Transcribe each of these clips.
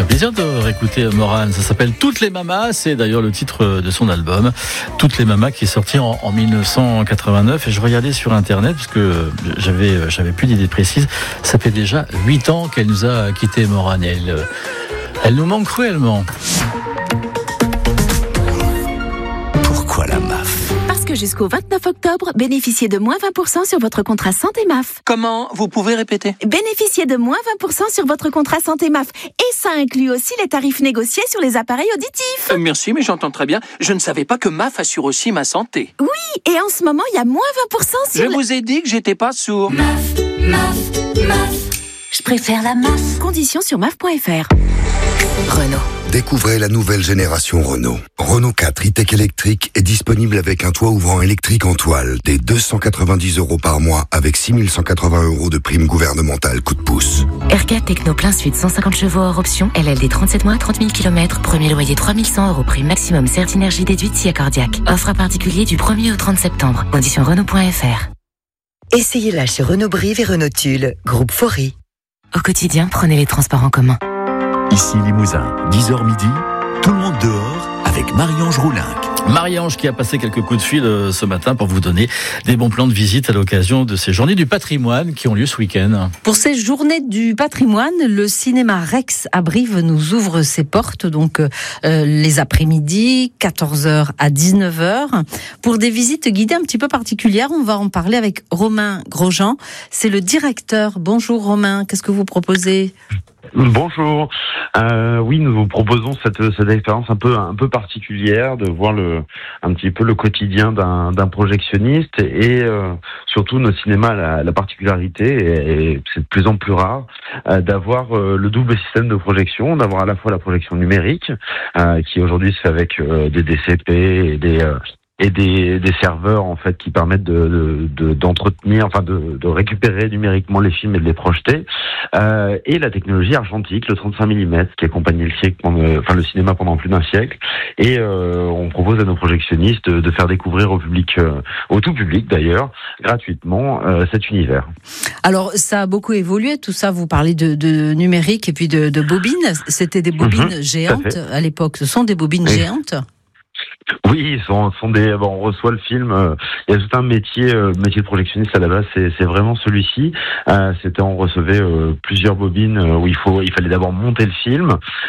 fait plaisir de réécouter Morane. Ça s'appelle Toutes les mamas. C'est d'ailleurs le titre de son album Toutes les mamas qui est sorti en 1989. Et je regardais sur Internet parce que j'avais plus d'idées précises. Ça fait déjà 8 ans qu'elle nous a quitté, Morane. Et elle nous manque cruellement. Pourquoi la MAF ? Parce que jusqu'au 29 octobre, bénéficiez de moins 20% sur votre contrat santé MAF. Comment ? Vous pouvez répéter ? Bénéficiez de moins 20% sur votre contrat santé MAF. Et ça inclut aussi les tarifs négociés sur les appareils auditifs. Merci, mais j'entends très bien. Je ne savais pas que MAF assure aussi ma santé. Oui, et en ce moment, il y a moins 20% sur... Je vous ai dit que j'étais pas sourd. MAF. Je préfère la MAF. Conditions sur MAF.fr. Renault. Découvrez la nouvelle génération Renault. Renault 4 e-tech électrique est disponible avec un toit ouvrant électrique en toile dès 290 € par mois avec 6 180 € de prime gouvernementale coup de pouce. R4 Techno plein sud, 150 chevaux hors option, LLD 37 mois, 30 000 km, premier loyer 3 100 € prime maximum, Certinergie déduite si accordiaque. Offre à particulier du 1er au 30 septembre. Conditions Renault.fr. Essayez-la chez Renault Brive et Renault Tulle, groupe Faury. Au quotidien, prenez les transports en commun. Ici Limousin, 10h midi, tout le monde dehors avec Marie-Ange Roulinck. Marie-Ange qui a passé quelques coups de fil ce matin pour vous donner des bons plans de visite à l'occasion de ces journées du patrimoine qui ont lieu ce week-end. Pour ces journées du patrimoine, le cinéma Rex à Brive nous ouvre ses portes, donc les après-midi, 14h à 19h. Pour des visites guidées un petit peu particulières, on va en parler avec Romain Grosjean. C'est le directeur. Bonjour Romain, qu'est-ce que vous proposez ? Bonjour. Oui, nous vous proposons cette expérience un peu particulière de voir un petit peu le quotidien d'un projectionniste et surtout notre cinéma a la particularité et c'est de plus en plus rare d'avoir le double système de projection, d'avoir à la fois la projection numérique qui aujourd'hui se fait avec des DCP et des serveurs en fait qui permettent d'entretenir, enfin de récupérer numériquement les films et de les projeter, et la technologie argentique, le 35 mm qui a accompagné le cinéma pendant plus d'un siècle, et on propose à nos projectionnistes de faire découvrir au tout public d'ailleurs, gratuitement cet univers. Alors ça a beaucoup évolué, tout ça, vous parlez de numérique et puis de bobines, c'était des bobines géantes à l'époque, ce sont des bobines géantes. Oui, on reçoit le film. Il y a tout un métier de projectionniste à la base. C'est vraiment celui-ci. On recevait plusieurs bobines où il fallait d'abord monter le film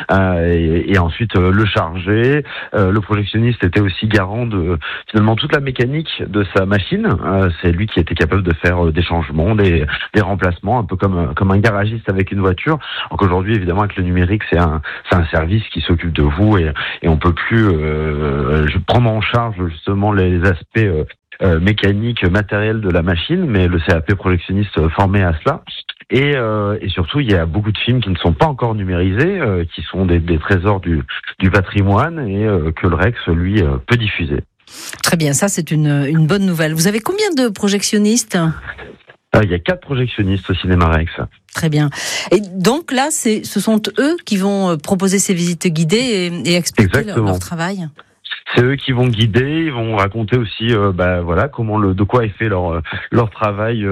et ensuite le charger. Le projectionniste était aussi garant de finalement toute la mécanique de sa machine. C'est lui qui était capable de faire des changements, des remplacements, un peu comme un garagiste avec une voiture. Donc aujourd'hui, évidemment, avec le numérique, c'est un service qui s'occupe de vous et on peut plus prendre en charge justement les aspects mécaniques, matériels de la machine, mais le CAP projectionniste formé à cela. Et surtout, il y a beaucoup de films qui ne sont pas encore numérisés, qui sont des trésors du patrimoine et que le Rex, lui, peut diffuser. Très bien, ça c'est une bonne nouvelle. Vous avez combien de projectionnistes ? Il y a 4 projectionnistes au cinéma Rex. Très bien. Et donc là, ce sont eux qui vont proposer ces visites guidées et expliquer leur travail ? C'est eux qui vont guider, ils vont raconter aussi, de quoi est fait leur travail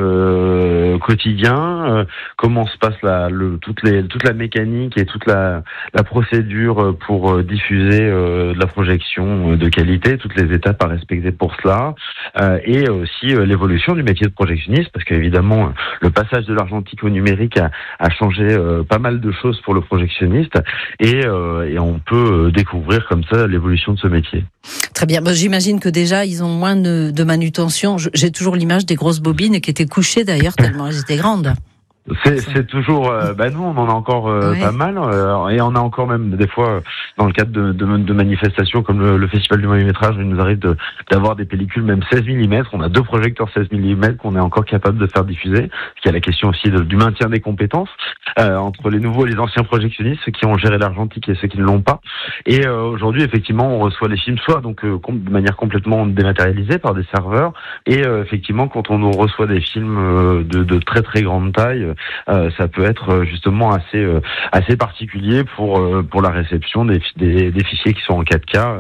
quotidien, comment se passe toute la mécanique et toute la procédure pour diffuser de la projection de qualité, toutes les étapes à respecter pour cela, et aussi l'évolution du métier de projectionniste, parce qu'évidemment le passage de l'argentique au numérique a changé pas mal de choses pour le projectionniste, et on peut découvrir comme ça l'évolution de ce métier. Très bien. J'imagine que déjà, ils ont moins de manutention. J'ai toujours l'image des grosses bobines qui étaient couchées d'ailleurs, tellement elles étaient grandes. C'est toujours, nous on en a encore pas mal, et on a encore même des fois dans le cadre de manifestations comme le festival du moyen métrage, il nous arrive d'avoir des pellicules même 16 mm. On a 2 projecteurs 16 mm qu'on est encore capable de faire diffuser. Parce qu'il y a la question aussi du maintien des compétences entre les nouveaux et les anciens projectionnistes, ceux qui ont géré l'argentique et ceux qui ne l'ont pas. Et aujourd'hui effectivement on reçoit les films soit donc de manière complètement dématérialisée par des serveurs, et effectivement quand on nous reçoit des films de très très grande taille, ça peut être justement assez particulier pour la réception des fichiers qui sont en 4K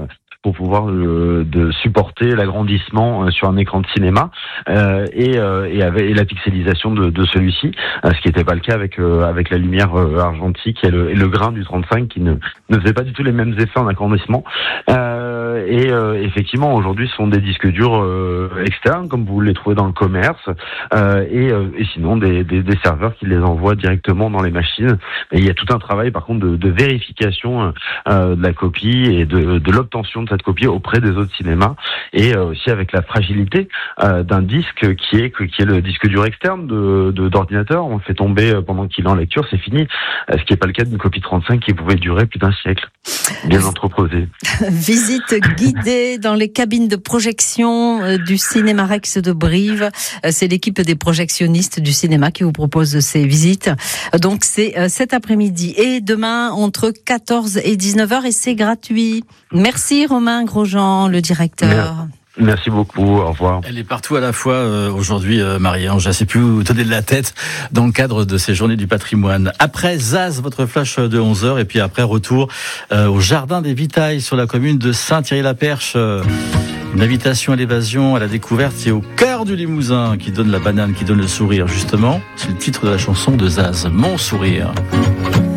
pour pouvoir de supporter l'agrandissement sur un écran de cinéma et la pixelisation de celui-ci, ce qui n'était pas le cas avec la lumière argentique et le grain du 35 qui ne faisait pas du tout les mêmes effets en agrandissement. Effectivement, aujourd'hui, ce sont des disques durs externes, comme vous les trouvez dans le commerce, et sinon des serveurs qui les envoient directement dans les machines. Et il y a tout un travail, par contre, de vérification de la copie et de l'obtention de cette copie auprès des autres cinémas, et aussi avec la fragilité d'un disque qui est le disque dur externe d'ordinateur. On le fait tomber pendant qu'il est en lecture, c'est fini. Ce qui n'est pas le cas d'une copie 35 qui pouvait durer plus d'un siècle. Bien entreposé. Visite guidée dans les cabines de projection du Cinéma Rex de Brive. C'est l'équipe des projectionnistes du cinéma qui vous propose ces visites. Donc c'est cet après-midi et demain entre 14 et 19h et c'est gratuit. Merci Romain Grosjean, le directeur. Merci beaucoup, au revoir. Elle est partout à la fois aujourd'hui, Marie-Ange. Je ne sais plus où donner de la tête dans le cadre de ces journées du patrimoine. Après Zaz, votre flash de 11h, et puis après retour au Jardin des Vitailles sur la commune de Saint-Thierry-la-Perche. Une invitation à l'évasion, à la découverte, c'est au cœur du Limousin qui donne la banane, qui donne le sourire, justement. C'est le titre de la chanson de Zaz, Mon sourire.